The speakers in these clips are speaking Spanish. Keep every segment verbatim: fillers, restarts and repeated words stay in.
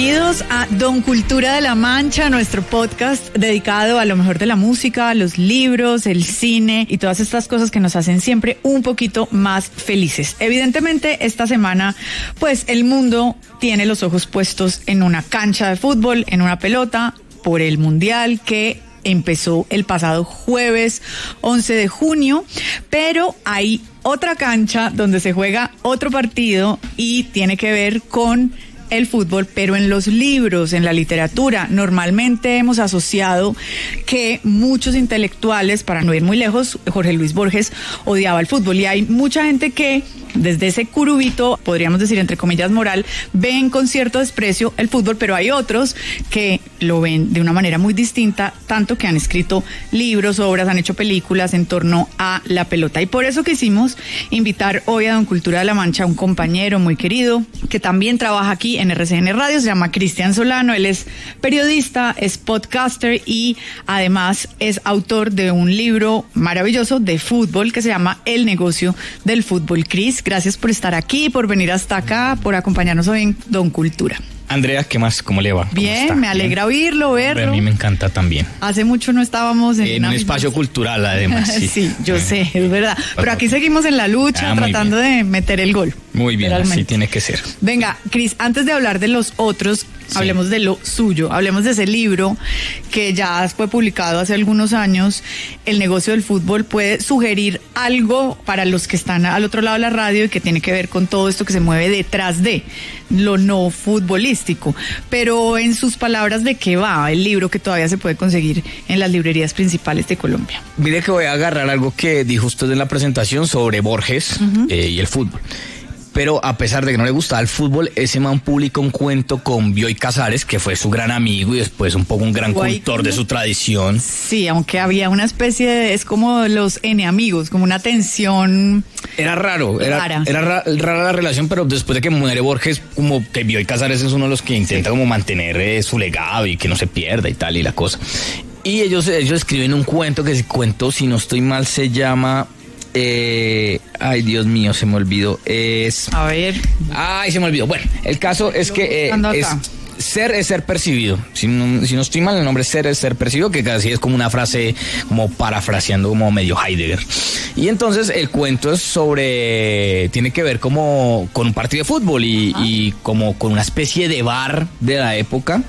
Bienvenidos a Don Cultura de la Mancha, nuestro podcast dedicado a lo mejor de la música, los libros, el cine y todas estas cosas que nos hacen siempre un poquito más felices. Evidentemente, esta semana, pues el mundo tiene los ojos puestos en una cancha de fútbol, en una pelota, por el Mundial que empezó el pasado jueves once de junio, pero hay otra cancha donde se juega otro partido y tiene que ver con el fútbol, pero en los libros, en la literatura. Normalmente hemos asociado que muchos intelectuales, para no ir muy lejos, Jorge Luis Borges odiaba el fútbol, y hay mucha gente que desde ese curubito, podríamos decir entre comillas moral, ven con cierto desprecio el fútbol, pero hay otros que lo ven de una manera muy distinta, tanto que han escrito libros, obras, han hecho películas en torno a la pelota. Y por eso quisimos invitar hoy a Don Cultura de la Mancha a un compañero muy querido que también trabaja aquí en R C N Radio, se llama Cristian Solano. Él es periodista, es podcaster y además es autor de un libro maravilloso de fútbol que se llama El negocio del fútbol. Cris, gracias por estar aquí, por venir hasta acá, por acompañarnos hoy en Don Cultura. Andrea, ¿qué más? ¿Cómo le va? Bien, me alegra ¿Bien? oírlo, verlo. A mí me encanta también. Hace mucho no estábamos en, en un espacio cultural, además. Sí, sí yo eh. sé, es verdad. Pero aquí seguimos en la lucha, ah, tratando bien. de meter el gol. Muy bien, así tiene que ser. Venga, Cris, antes de hablar de los otros, sí. hablemos de lo suyo. Hablemos de ese libro que ya fue publicado hace algunos años, El negocio del fútbol. ¿Puede sugerir algo para los que están al otro lado de la radio y que tiene que ver con todo esto que se mueve detrás de lo no futbolístico? Pero en sus palabras, ¿de qué va el libro que todavía se puede conseguir en las librerías principales de Colombia? Mire que voy a agarrar algo que dijo usted en la presentación sobre Borges uh-huh. eh, y el fútbol. Pero a pesar de que no le gustaba el fútbol, ese man publicó un cuento con Bioy Casares, que fue su gran amigo y después un poco un gran Guay, cultor de su tradición. Sí, aunque había una especie de, es como los N amigos, como una tensión. Era raro, era rara, era ra, rara la relación, pero después de que muere Borges, como que Bioy Casares es uno de los que intenta sí. como mantener eh, su legado y que no se pierda y tal y la cosa. Y ellos, ellos escriben un cuento que ese cuento, si no estoy mal, se llama... Eh, ay, Dios mío, se me olvidó. Es. A ver. Ay, se me olvidó. Bueno, el caso es que eh, es, ser es ser percibido. Si no, si no estoy mal, el nombre ser es ser percibido, que casi es como una frase, como parafraseando, como medio Heidegger. Y entonces el cuento es sobre. Tiene que ver como con un partido de fútbol y, ah. y como con una especie de bar de la época.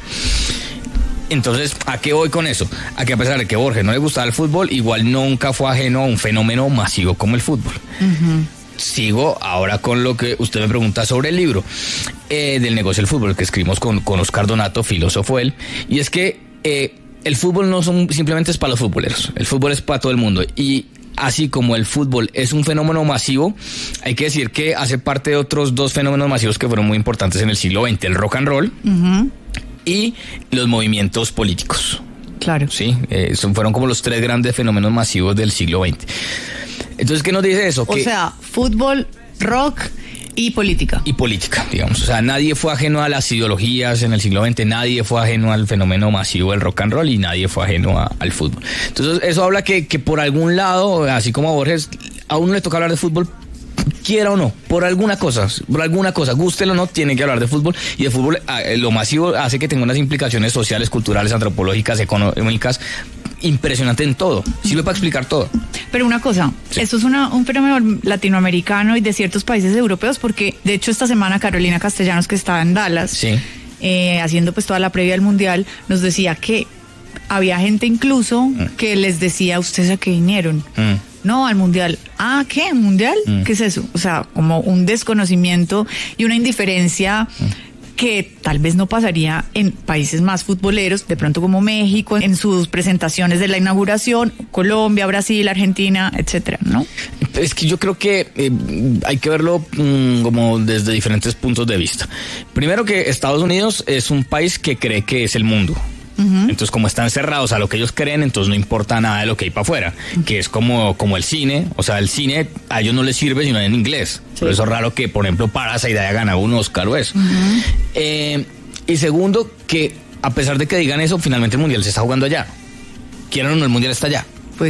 Entonces, ¿a qué voy con eso? A que a pesar de que Borges no le gustaba el fútbol, igual nunca fue ajeno a un fenómeno masivo como el fútbol. Uh-huh. Sigo ahora con lo que usted me pregunta sobre el libro eh, del negocio del fútbol que escribimos con, con Oscar Donato, filósofo él, y es que eh, el fútbol no son, simplemente es para los futboleros, el fútbol es para todo el mundo. Y así como el fútbol es un fenómeno masivo, hay que decir que hace parte de otros dos fenómenos masivos que fueron muy importantes en el siglo veinte, el rock and roll, uh-huh. y los movimientos políticos. Claro. Sí, eh, son, fueron como los tres grandes fenómenos masivos del siglo veinte. Entonces, ¿qué nos dice eso? O que, sea, fútbol, rock y política. Y política, digamos. O sea, nadie fue ajeno a las ideologías en el siglo veinte, nadie fue ajeno al fenómeno masivo del rock and roll y nadie fue ajeno a, al fútbol. Entonces, eso habla que, que por algún lado, así como a Borges, a uno le toca hablar de fútbol, quiera o no, por alguna cosa, por alguna cosa, gústelo o no, tiene que hablar de fútbol, y el fútbol, lo masivo hace que tenga unas implicaciones sociales, culturales, antropológicas, económicas, impresionante en todo, sirve para explicar todo. Pero una cosa, sí. esto es una, un fenómeno latinoamericano y de ciertos países europeos, porque de hecho esta semana Carolina Castellanos, que estaba en Dallas, sí. eh, haciendo pues toda la previa del Mundial, nos decía que había gente incluso mm. que les decía, ¿ustedes a qué vinieron? Mm. No, al Mundial. Ah, ¿qué? ¿Mundial? Mm. ¿Qué es eso? O sea, como un desconocimiento y una indiferencia mm. que tal vez no pasaría en países más futboleros, de pronto como México, en sus presentaciones de la inauguración, Colombia, Brasil, Argentina, etcétera, ¿no? Es que yo creo que eh, hay que verlo mmm, como desde diferentes puntos de vista. Primero, que Estados Unidos es un país que cree que es el mundo. Uh-huh. Entonces, como están cerrados a lo que ellos creen, entonces no importa nada de lo que hay para afuera, uh-huh. que es como, como el cine. O sea, el cine a ellos no les sirve sino en inglés. Sí. Por eso es raro que, por ejemplo, Parasite haya ganado un Oscar o eso. Uh-huh. Eh, y segundo, que a pesar de que digan eso, finalmente el Mundial se está jugando allá. Quieran o no, el Mundial está allá. Pues sí.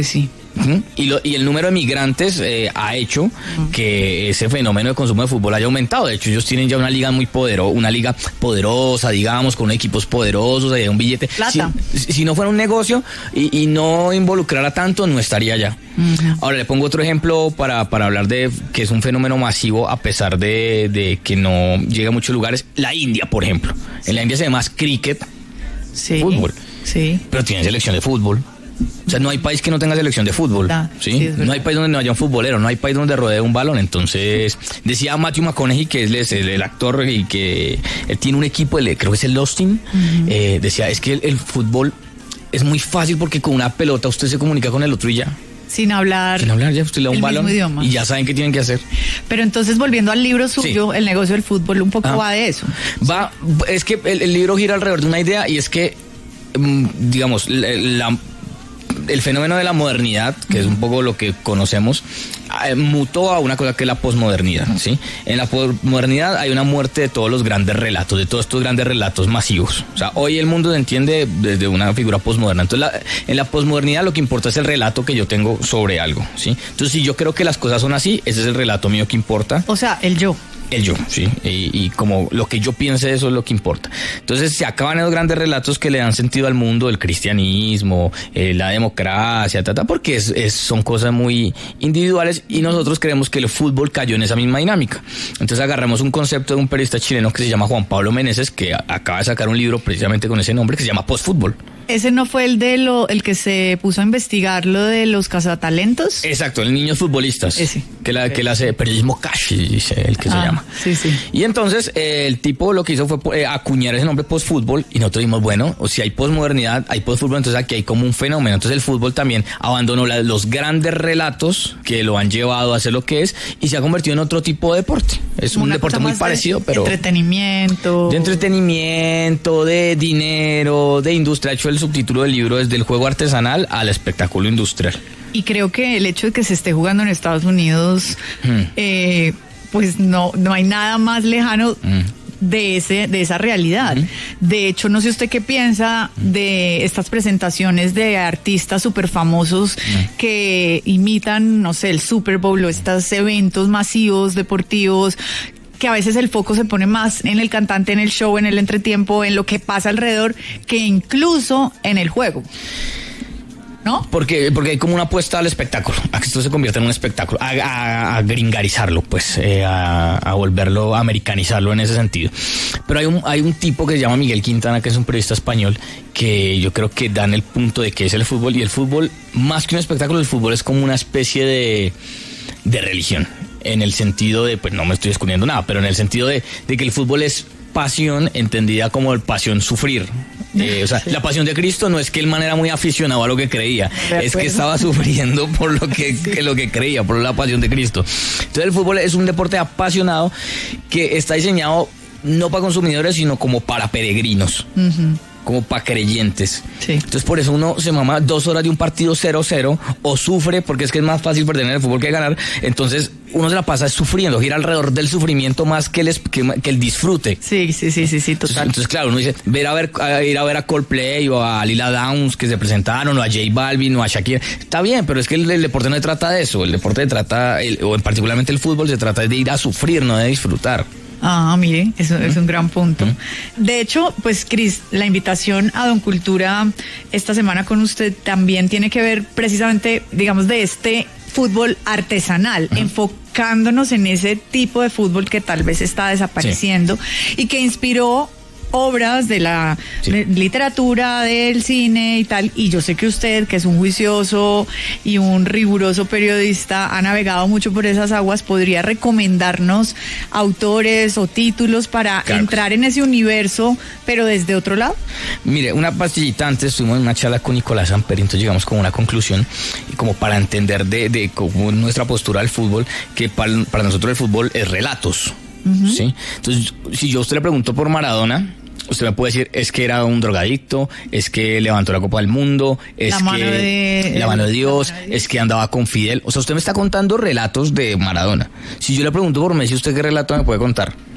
Y, lo, y el número de migrantes eh, ha hecho uh-huh. que ese fenómeno de consumo de fútbol haya aumentado. De hecho, ellos tienen ya una liga muy poderosa, una liga poderosa, digamos, con equipos poderosos, hay un billete. Plata. Si, si no fuera un negocio y, y no involucrara tanto, no estaría allá. Uh-huh. Ahora le pongo otro ejemplo para, para hablar de que es un fenómeno masivo a pesar de, de que no llega a muchos lugares. La India, por ejemplo. Sí. En la India se ve más cricket, sí. fútbol. Sí. Pero tienen selección de fútbol. O sea, no hay país que no tenga selección de fútbol, ah, ¿sí? sí no hay país donde no haya un futbolero, no hay país donde rodee un balón. Entonces, decía Matthew McConaughey, que es el, el actor y que él tiene un equipo, el, creo que es el Austin, uh-huh. eh, decía, es que el, el fútbol es muy fácil porque con una pelota usted se comunica con el otro y ya. Sin hablar. Sin hablar, ya usted le da un balón idioma. Y ya saben qué tienen que hacer. Pero entonces, volviendo al libro suyo, sí. El negocio del fútbol, un poco ah. va de eso. Va, es que el, el libro gira alrededor de una idea y es que, digamos, la... la el fenómeno de la modernidad, que es un poco lo que conocemos, mutó a una cosa que es la posmodernidad, ¿sí? En la posmodernidad hay una muerte de todos los grandes relatos, de todos estos grandes relatos masivos. O sea, hoy el mundo se entiende desde una figura posmoderna. Entonces, la, en la posmodernidad lo que importa es el relato que yo tengo sobre algo, ¿sí? Entonces, si yo creo que las cosas son así, ese es el relato mío que importa. O sea, el yo. El yo, sí, y, y como lo que yo piense, eso es lo que importa. Entonces se acaban esos grandes relatos que le dan sentido al mundo, el cristianismo, eh, la democracia, ta, ta, porque es, es, son cosas muy individuales y nosotros creemos que el fútbol cayó en esa misma dinámica. Entonces agarramos un concepto de un periodista chileno que se llama Juan Pablo Meneses, que a, acaba de sacar un libro precisamente con ese nombre que se llama Postfútbol. ¿Ese no fue el de lo, el que se puso a investigar lo de los cazatalentos? Exacto, el niños futbolistas. Ese. Que la, okay. que él hace periodismo cash, dice el que ah, se llama. Sí, sí. Y entonces eh, el tipo lo que hizo fue eh, acuñar ese nombre postfútbol y nosotros dijimos, bueno, o si hay posmodernidad, hay postfútbol, entonces aquí hay como un fenómeno. Entonces el fútbol también abandonó la, los grandes relatos que lo han llevado a hacer lo que es y se ha convertido en otro tipo de deporte. Es un Una deporte muy parecido, pero... Entretenimiento. De entretenimiento, de dinero, de industria. De hecho, el subtítulo del libro es del juego artesanal al espectáculo industrial. Y creo que el hecho de que se esté jugando en Estados Unidos, hmm. eh, pues no, no hay nada más lejano hmm. de ese, de esa realidad. Hmm. De hecho, no sé usted qué piensa hmm. de estas presentaciones de artistas súper famosos hmm. que imitan, no sé, el Super Bowl o estos eventos masivos deportivos, que a veces el foco se pone más en el cantante, en el show, en el entretiempo, en lo que pasa alrededor, que incluso en el juego. ¿No? Porque, porque hay como una apuesta al espectáculo, a que esto se convierta en un espectáculo, a, a, a gringarizarlo, pues, eh, a, a volverlo, a americanizarlo en ese sentido. Pero hay un, hay un tipo que se llama Miguel Quintana, que es un periodista español, que yo creo que dan el punto de qué es el fútbol, y el fútbol, más que un espectáculo, el fútbol es como una especie de, de religión. En el sentido de, pues no me estoy descubriendo nada, pero en el sentido de, de que el fútbol es pasión entendida como el pasión sufrir. Eh, o sea, sí. La pasión de Cristo no es que el man era muy aficionado a lo que creía, es que estaba sufriendo por lo que, sí. que lo que creía, por la pasión de Cristo. Entonces el fútbol es un deporte apasionado que está diseñado no para consumidores, sino como para peregrinos. Uh-huh. Como para creyentes. Sí. Entonces por eso uno se mama dos horas de un partido cero cero o sufre porque es que es más fácil perder en el fútbol que ganar. Entonces uno se la pasa sufriendo, gira alrededor del sufrimiento más que el, que, que el disfrute. Sí, sí, sí, sí, sí, total. Entonces, entonces claro, uno dice, ver a ver, a ir a ver a Coldplay o a Lila Downs que se presentaron o a J Balvin o a Shakira. Está bien, pero es que el, el deporte no se trata de eso. El deporte se trata, el, o particularmente el fútbol, se trata de ir a sufrir, no de disfrutar. Ah, mire, eso uh-huh. es un gran punto. Uh-huh. De hecho, pues, Cris, la invitación a Don Cultura esta semana con usted también tiene que ver precisamente, digamos, de este fútbol artesanal, uh-huh. enfocándonos en ese tipo de fútbol que tal vez está desapareciendo sí. y que inspiró obras de la sí. de literatura, del cine y tal, y yo sé que usted, que es un juicioso y un riguroso periodista, ha navegado mucho por esas aguas, podría recomendarnos autores o títulos para claro. entrar en ese universo, pero desde otro lado. Mire, una pastillita antes estuvimos en una charla con Nicolás Samper, entonces llegamos como a una conclusión, y como para entender de, de cómo nuestra postura al fútbol, que para, para nosotros el fútbol es relatos. Uh-huh. ¿Sí? Entonces, si yo a usted le pregunto por Maradona, usted me puede decir, es que era un drogadicto, es que levantó la Copa del Mundo, es la mano que de, la mano de Dios, la mano de Dios, es que andaba con Fidel. O sea, usted me está contando relatos de Maradona. Si yo le pregunto por Messi, ¿usted qué relato me puede contar?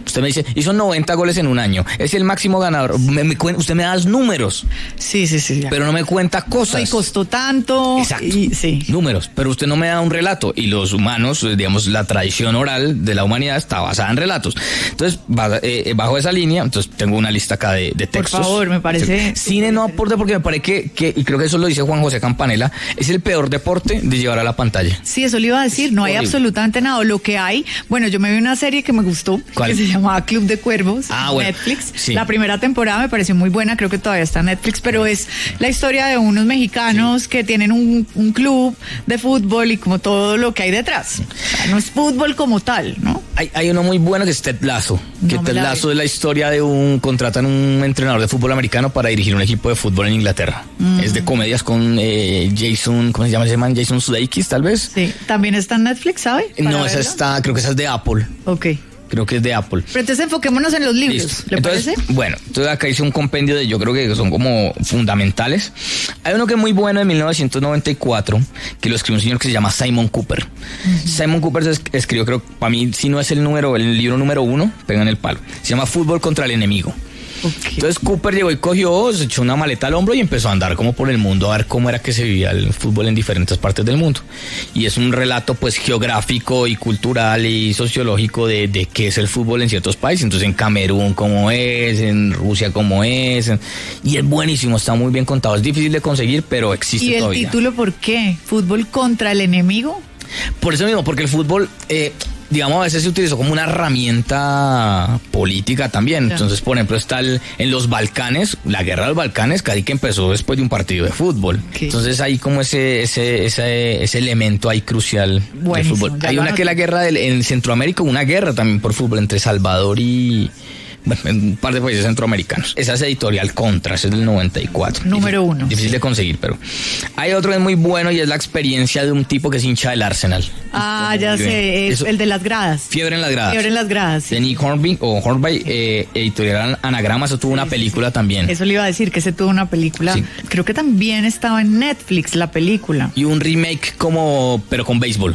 Usted me dice, hizo noventa goles en un año. Es el máximo ganador. Me, me, usted me da los números. Sí, sí, sí. Ya. Pero no me cuenta cosas. No, y costó tanto. Exacto. Y, sí. Números. Pero usted no me da un relato. Y los humanos, digamos, la tradición oral de la humanidad está basada en relatos. Entonces, eh, bajo esa línea, entonces tengo una lista acá de, de textos. Por favor, me parece. Cine no aporte porque me parece que, que, y creo que eso lo dice Juan José Campanella, es el peor deporte de llevar a la pantalla. Sí, eso le iba a decir. No hay absolutamente nada. Lo que hay, bueno, yo me vi una serie que me gustó. ¿Cuál? Que se llamaba Club de Cuervos, ah, bueno, Netflix. Sí. La primera temporada me pareció muy buena, creo que todavía está en Netflix, pero es la historia de unos mexicanos sí. que tienen un, un club de fútbol y como todo lo que hay detrás. O sea, no es fútbol como tal, ¿no? Hay, hay uno muy bueno que es Ted Lasso. Que no Ted Lasso es la historia de un, contratan un entrenador de fútbol americano para dirigir un equipo de fútbol en Inglaterra. Mm. Es de comedias con eh, Jason, ¿cómo se llama ese man? Jason Sudeikis, tal vez. Sí, también está en Netflix, ¿sabe? No, esa está, creo que esa es de Apple. Ok. Creo que es de Apple. Pero entonces enfoquémonos en los libros. Listo. ¿Le entonces, parece? Bueno, entonces acá hice un compendio de, yo creo que son como fundamentales. Hay uno que es muy bueno de mil novecientos noventa y cuatro, que lo escribió un señor que se llama Simon Cooper. Uh-huh. Simon Cooper escribió, creo, para mí, si no es el número, el libro número uno, pegan el palo. Se llama Fútbol contra el enemigo. Okay. Entonces Cooper llegó y cogió, se echó una maleta al hombro y empezó a andar como por el mundo a ver cómo era que se vivía el fútbol en diferentes partes del mundo. Y es un relato pues geográfico y cultural y sociológico de, de qué es el fútbol en ciertos países. Entonces en Camerún cómo es, en Rusia cómo es. En, y es buenísimo, está muy bien contado. Es difícil de conseguir, pero existe todavía. ¿Y el todavía. título por qué? ¿Fútbol contra el enemigo? Por eso mismo, porque el fútbol... Eh, digamos, a veces se utilizó como una herramienta política también. Claro. Entonces, por ejemplo, está el, en los Balcanes, la guerra de los Balcanes casi que empezó después de un partido de fútbol. Okay. Entonces, hay como ese ese ese, ese elemento ahí crucial del fútbol. Hay una que es la guerra del, en Centroamérica, una guerra también por fútbol entre Salvador y... Bueno, en un par de países centroamericanos. Esa es editorial Contras, es del noventa y cuatro. Número difícil, uno. Difícil de conseguir, pero... Hay otro que es muy bueno y es la experiencia de un tipo que es hincha del Arsenal. Ah, ya sé, es el de las gradas. Fiebre en las gradas. Fiebre en las gradas, sí. De Nick Hornby, o Hornby, eh, editorial Anagrama, eso tuvo sí, una película sí. también. Eso le iba a decir, que se tuvo una película. Sí. Creo que también estaba en Netflix la película. Y un remake como, pero con béisbol.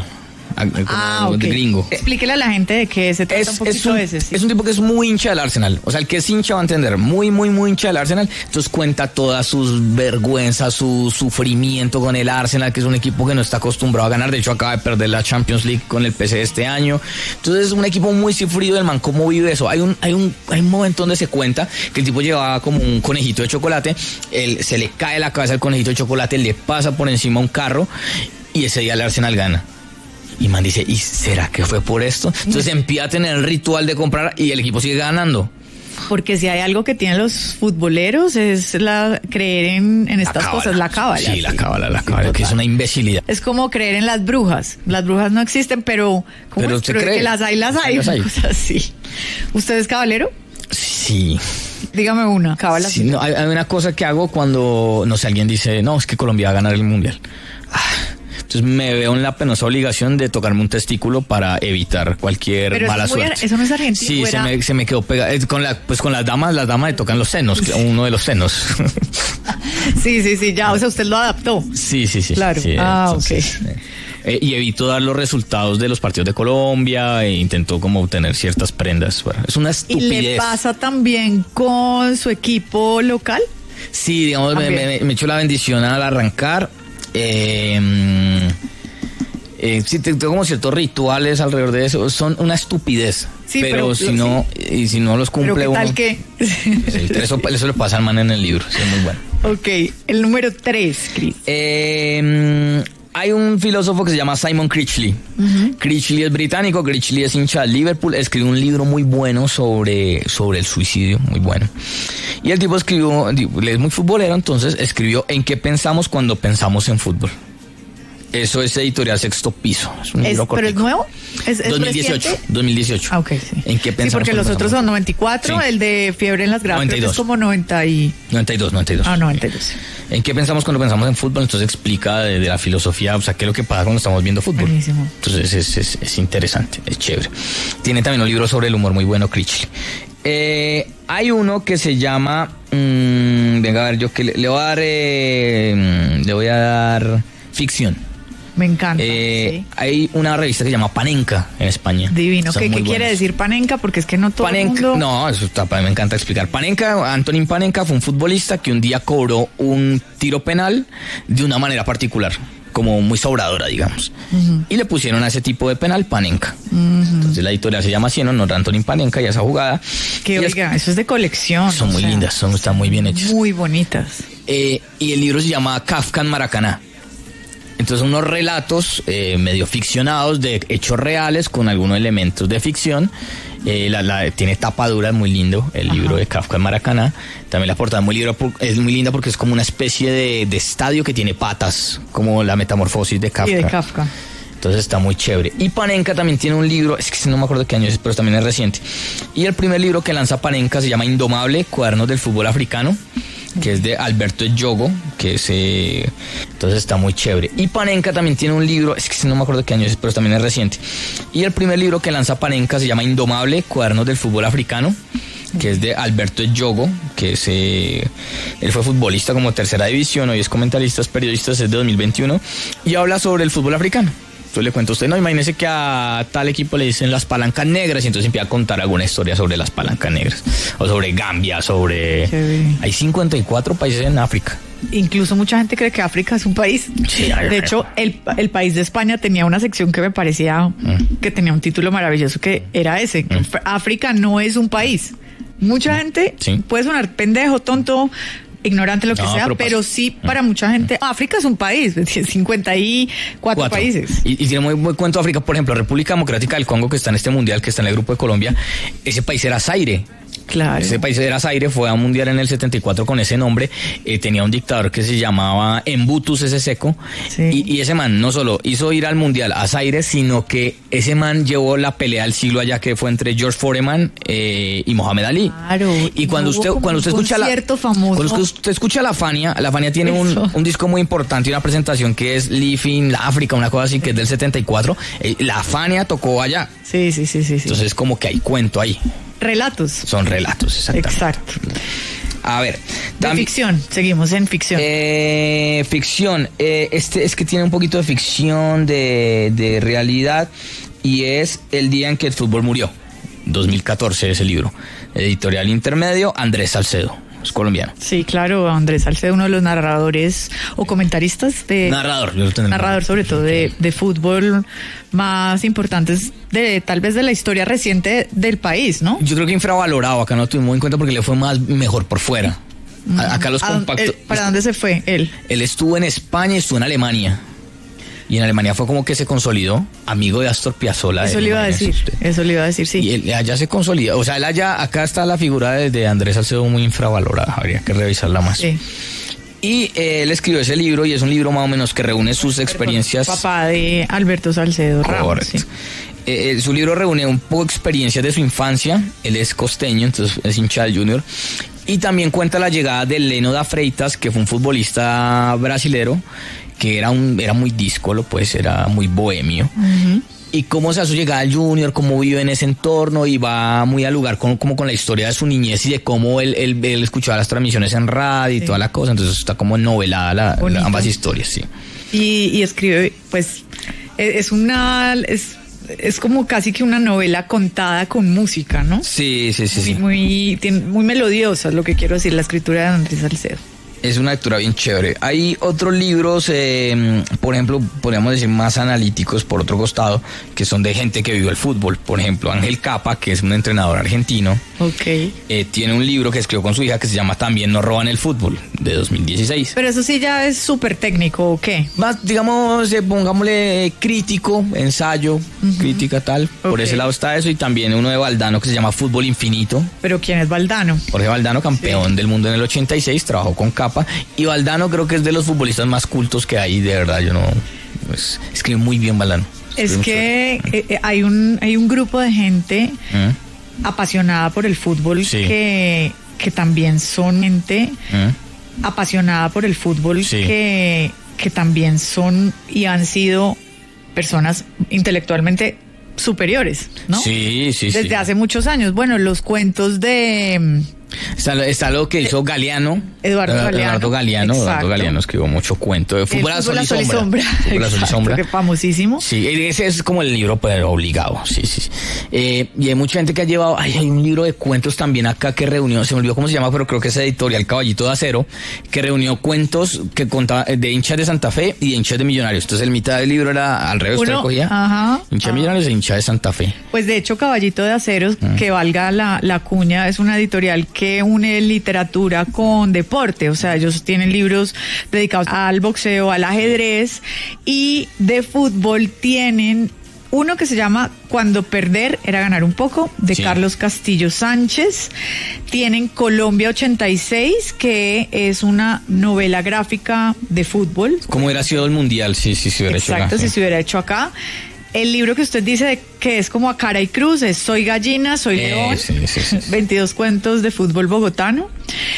Ah, okay. Gringo. Explíquele a la gente de qué se trata es, un poquito es un, de ese. Sí. Es un tipo que es muy hincha del Arsenal. O sea, el que es hincha va a entender. Muy, muy, muy hincha del Arsenal. Entonces cuenta todas sus vergüenzas, su sufrimiento con el Arsenal, que es un equipo que no está acostumbrado a ganar. De hecho, acaba de perder la Champions League con el P S V este año. Entonces es un equipo muy sufrido del man. ¿Cómo vive eso? Hay un, hay un, hay un momento donde se cuenta que el tipo llevaba como un conejito de chocolate. Él, se le cae la cabeza al conejito de chocolate, le pasa por encima un carro y ese día el Arsenal gana. Y man dice, ¿y será que fue por esto? Entonces empieza a tener el ritual de comprar y el equipo sigue ganando. Porque si hay algo que tienen los futboleros es la creer en, en estas cosas, la cábala. Sí, sí, la cábala, la cábala, sí, que es una imbecilidad. Es como creer en las brujas. Las brujas no existen, pero, ¿cómo pero es? usted Pero cree. que las hay, las hay. Las hay. Cosas así. ¿Usted es cabalero? Sí. Dígame una, cábala. Sí, no, hay, hay una cosa que hago cuando, no sé, alguien dice, no, es que Colombia va a ganar el mundial. Ah. Entonces me veo en la penosa obligación de tocarme un testículo para evitar cualquier pero mala eso suerte. Ar- eso no es argentino. Sí, era... se, me, se me quedó pegado. Con la, pues con las damas, las damas le tocan los senos, sí. Uno de los senos. Sí, sí, sí, ya, o sea, usted lo adaptó. Sí, sí, sí. Claro. Sí, ah, entonces, ok. Eh, y evito dar los resultados de los partidos de Colombia e intento como obtener ciertas prendas. Bueno, es una estupidez. ¿Y le pasa también con su equipo local? Sí, digamos, me, me, me echo la bendición al arrancar. Eh, eh, sí, tengo como ciertos rituales alrededor de eso. Son una estupidez. Sí, pero, pero si no, sí. y si no los cumple ¿Pero qué tal uno. ¿Qué? Sí, eso, eso le pasa al man en el libro. Sí, es muy bueno. Ok, el número tres, Chris. Eh, hay un filósofo que se llama Simon Critchley. Uh-huh. Critchley es británico, Critchley es hincha de Liverpool. Escribió un libro muy bueno sobre, sobre el suicidio, muy bueno. Y el tipo escribió, él es muy futbolero, entonces escribió ¿En qué pensamos cuando pensamos en fútbol? Eso es editorial Sexto Piso. Es un es, libro ¿Pero es nuevo? ¿Es, es dos mil dieciocho. reciente? dos mil dieciocho. Ah, ok, sí. ¿En qué pensamos? Sí, porque los otros son noventa y cuatro, sí. El de Fiebre en las gradas noventa y dos. Es como noventa y... noventa y dos, noventa y dos. Ah, noventa y dos. ¿En qué pensamos cuando pensamos en fútbol? Entonces explica de, de la filosofía, o sea, qué es lo que pasa cuando estamos viendo fútbol. Buenísimo. Entonces es, es, es interesante, es chévere. Tiene también un libro sobre el humor muy bueno, Critchley. Eh, hay uno que se llama... Mmm, venga, a ver, yo que le, le voy a dar... Eh, le voy a dar ficción. Me encanta. Eh, sí. Hay una revista que se llama Panenka en España. Divino. ¿Qué, ¿qué quiere decir Panenka? Porque es que no todo Panenka, el mundo... No, eso está, me encanta explicar. Panenka, Antonín Panenka fue un futbolista que un día cobró un tiro penal de una manera particular, como muy sobradora, digamos. Uh-huh. Y le pusieron a ese tipo de penal Panenka. Uh-huh. Entonces la editorial se llama así en honor a Antonín Panenka y a esa jugada. Que oiga, es, eso es de colección. Son muy sea, lindas, son, están muy bien hechas. Muy bonitas. Eh, y el libro se llama Kafka en Maracaná. Entonces unos relatos eh, medio ficcionados de hechos reales con algunos elementos de ficción. Eh, la, la, tiene tapa dura, es muy lindo el Ajá. libro de Kafka en Maracaná. También la portada es muy, libro, es muy linda porque es como una especie de, de estadio que tiene patas, como la metamorfosis de Kafka. Sí, de Kafka. Entonces está muy chévere. Y Panenka también tiene un libro, es que no me acuerdo de qué año es, pero también es reciente. Y el primer libro que lanza Panenka se llama Indomable, Cuadernos del Fútbol Africano, que es de Alberto Yogo, que es, eh, entonces está muy chévere. Y Panenka también tiene un libro, es que no me acuerdo de qué año es, pero también es reciente. Y el primer libro que lanza Panenka se llama Indomable, Cuadernos del Fútbol Africano, que es de Alberto Yogo, que es, eh, él fue futbolista como tercera división, hoy es comentarista, es periodista, es de dos mil veintiuno, y habla sobre el fútbol africano. Entonces le cuento a usted, no, imagínese que a tal equipo le dicen las palancas negras y entonces empieza a contar alguna historia sobre las palancas negras. O sobre Gambia, sobre... Sí. Hay cincuenta y cuatro países en África. Incluso mucha gente cree que África es un país. Sí, de hecho, el, el país de España tenía una sección que me parecía mm. que tenía un título maravilloso que era ese. Mm. África no es un país. Mucha mm. gente sí. puede sonar pendejo, tonto, ignorante, lo que no, sea, pero, pero sí para mucha gente África es un país, cincuenta y cuatro Cuatro. países. Y, y tiene muy buen cuento África, por ejemplo, República Democrática del Congo, que está en este mundial, que está en el grupo de Colombia, ese país era Zaire. Claro. Ese país era Zaire, fue a un mundial en el setenta y cuatro con ese nombre, eh, tenía un dictador que se llamaba Embutu Sese Seko, sí. y, y ese man no solo hizo ir al mundial a Zaire, sino que ese man llevó la pelea del siglo allá, que fue entre George Foreman eh, y Mohamed Ali. Claro. Y cuando usted cuando usted escucha la famoso. cuando usted escucha la Fania, la Fania tiene un, un disco muy importante y una presentación que es Living la África, una cosa así, que es del setenta y cuatro. Eh, la Fania tocó allá. Sí, sí, sí, sí. Entonces como que hay cuento ahí. Relatos. Son relatos, exactamente. Exacto. A ver. De ficción, seguimos en ficción. Eh, ficción, eh, este es que tiene un poquito de ficción, de, de realidad, y es El día en que el fútbol murió, dos mil catorce ese libro. Editorial Intermedio, Andrés Salcedo. Es colombiano. Sí, claro, Andrés Salcedo, uno de los narradores o comentaristas de... Narrador. Narrador sobre todo de, de fútbol más importantes de tal vez de la historia reciente del país, ¿no? Yo creo que infravalorado, acá no tuvimos en cuenta porque le fue más mejor por fuera. Mm. Acá los compactos... ¿Para dónde se fue él? Él estuvo en España y estuvo en Alemania. Y en Alemania fue como que se consolidó, amigo de Astor Piazzolla. Eso le iba a decir, eso le iba a decir, sí. Y él allá se consolida, o sea, él allá, acá está la figura de, de Andrés Salcedo muy infravalorada, habría que revisarla más. Sí. Y eh, él escribió ese libro y es un libro más o menos que reúne sus experiencias. Papá de Alberto Salcedo Ramos. Correcto. Sí. Eh, su libro reúne un poco experiencias de su infancia, él es costeño, entonces es hincha del Junior. Y también cuenta la llegada de Leno da Freitas, que fue un futbolista brasilero, que era un era muy díscolo, pues era muy bohemio. Uh-huh. Y cómo se hace su llegada al Junior, cómo vive en ese entorno y va muy al lugar con, como con la historia de su niñez y de cómo él, él, él escuchaba las transmisiones en radio y sí. toda la cosa. Entonces está como novelada la, la, ambas historias, sí. Y, y escribe, pues, es una... Es, es como casi que una novela contada con música, ¿no? Sí, sí, sí. Muy, sí. muy, tiene, muy melodiosa, es lo que quiero decir, la escritura de Andrés Salcedo. Es una lectura bien chévere. Hay otros libros, eh, por ejemplo, podríamos decir más analíticos por otro costado, que son de gente que vivió el fútbol. Por ejemplo, Ángel Capa, que es un entrenador argentino. Ok. Eh, tiene un libro que escribió con su hija que se llama También no roban el fútbol, de dos mil dieciséis. Pero eso sí ya es súper técnico, ¿o qué? Más, digamos, eh, pongámosle crítico, ensayo, uh-huh. crítica tal. Okay. Por ese lado está eso. Y también uno de Valdano que se llama Fútbol Infinito. ¿Pero quién es Valdano? Jorge Valdano, campeón sí. del mundo en el ochenta y seis, trabajó con Capa. Y Valdano creo que es de los futbolistas más cultos que hay, de verdad, yo no... Pues, escribe muy bien Valdano. Es que eh, hay un hay un grupo de gente ¿Mm? apasionada por el fútbol sí. que, que también son gente ¿Mm? apasionada por el fútbol sí. que, que también son y han sido personas intelectualmente superiores, ¿no? Sí, sí, Desde sí. hace muchos años. Bueno, los cuentos de... Está, está lo que hizo Galeano. Eduardo Galeano. Eduardo Galeano. Eduardo Galeano escribió mucho cuento de fútbol a sol y sombra. Fútbol a sol y sombra. Que famosísimo. Sí, ese es como el libro pues, obligado. Sí, sí. sí. Eh, y hay mucha gente que ha llevado. Ay, hay un libro de cuentos también acá que reunió. Se me olvidó cómo se llama, pero creo que es editorial Caballito de Acero. Que reunió cuentos que contaba de hinchas de Santa Fe y de hinchas de Millonarios. Entonces, el mitad del libro era al revés. Uno, usted cogía ajá, hincha de Millonarios e hincha de Santa Fe. Pues de hecho, Caballito de Acero, mm. que valga la, la cuña, es una editorial que une literatura con deporte, o sea, ellos tienen libros dedicados al boxeo, al ajedrez, y de fútbol tienen uno que se llama Cuando perder era ganar un poco, de sí. Carlos Castillo Sánchez. Tienen Colombia ochenta y seis, que es una novela gráfica de fútbol. ¿Cómo hubiera sido el mundial si, si se hubiera Exacto, hecho acá? Exacto, si se hubiera hecho acá. El libro que usted dice que es como a cara y cruz es Soy gallina, soy eh, león, sí, sí, sí, sí. veintidós cuentos de fútbol bogotano.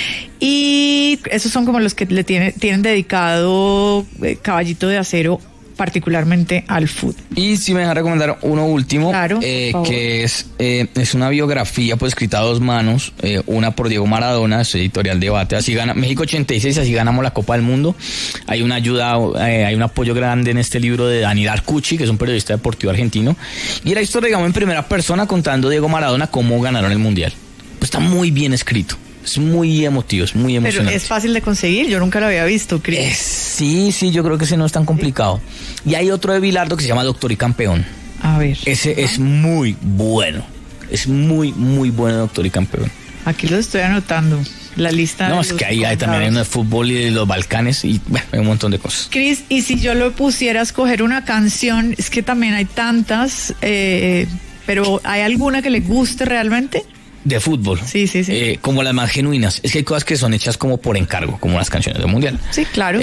Y esos son como los que le tiene, tienen dedicado eh, Caballito de Acero particularmente al fútbol. Y si me deja recomendar uno último, claro, eh, que es eh, es una biografía pues escrita a dos manos, eh, una por Diego Maradona, es editorial Debate, así gana México ochenta y seis, así ganamos la Copa del Mundo. Hay una ayuda, eh, hay un apoyo grande en este libro de Daniel Arcucci, que es un periodista deportivo argentino, y la historia, digamos, en primera persona contando Diego Maradona cómo ganaron el Mundial. Pues está muy bien escrito. Es muy emotivo, es muy emocionante. Pero es fácil de conseguir, yo nunca lo había visto, Cris. Es, sí, sí, yo creo que ese no es tan complicado. Sí. Y hay otro de Bilardo que se llama Doctor y Campeón. A ver. Ese ah. es muy bueno. Es muy, muy bueno, Doctor y Campeón. Aquí lo estoy anotando. La lista. No, es que ahí hay, también hay uno de fútbol y de los Balcanes y bueno, hay un montón de cosas. Cris, y si yo lo pusiera a escoger una canción, es que también hay tantas, eh, pero ¿hay alguna que le guste realmente? De fútbol. Sí, sí, sí. Eh, como las más genuinas. Es que hay cosas que son hechas como por encargo, como las canciones del Mundial. Sí, claro.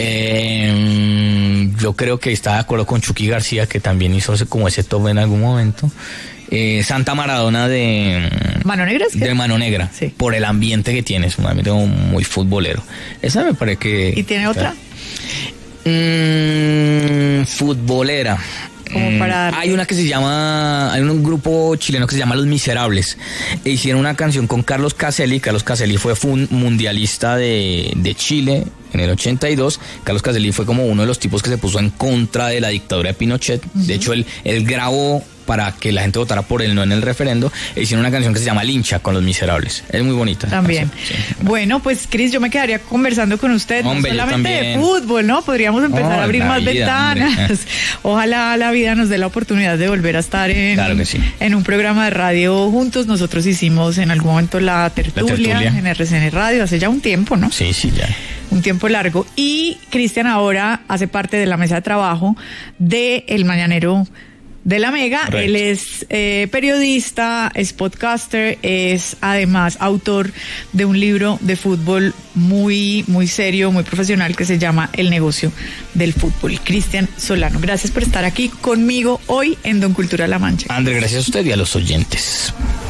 Eh, yo creo que está de acuerdo con Chucky García, que también hizo como ese top en algún momento. Eh, Santa Maradona de Mano Negra, ¿es que? De Mano Negra, sí. Por el ambiente que tiene, es un ambiente muy futbolero. Esa me parece que... ¿Y tiene otra? Mm, futbolera. Como para hay una que se llama, hay un grupo chileno que se llama Los Miserables, e hicieron una canción con Carlos Caselli. Carlos Caselli fue, fue un mundialista de, de Chile en el ochenta y dos. Carlos Caselli fue como uno de los tipos que se puso en contra de la dictadura de Pinochet. Uh-huh. De hecho, él, él grabó para que la gente votara por él, no en el referendo, e hicieron una canción que se llama Lincha con Los Miserables. Es muy bonita. También. Sí. Bueno, pues, Cris, yo me quedaría conversando con usted, hombre, no solamente de fútbol, ¿no? Podríamos empezar oh, a abrir más vida, ventanas. Hombre. Ojalá la vida nos dé la oportunidad de volver a estar en, claro que sí. en un programa de radio juntos. Nosotros hicimos en algún momento la tertulia, la tertulia. en R C N Radio, hace ya un tiempo, ¿no? Sí, sí, ya. Un tiempo largo. Y Cristian ahora hace parte de la mesa de trabajo de El Mañanero de la Mega. Correcto. Él es eh, periodista, es podcaster, es además autor de un libro de fútbol muy, muy serio, muy profesional, que se llama El Negocio del Fútbol. Cristian Solano, gracias por estar aquí conmigo hoy en Don Cultura La Mancha. André, gracias a usted y a los oyentes.